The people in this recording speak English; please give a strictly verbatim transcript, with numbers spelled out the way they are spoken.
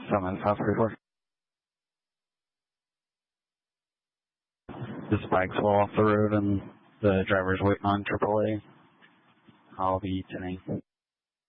Summit five three four. This bike's well off the road and the driver's waiting on triple A. I'll be ten eight.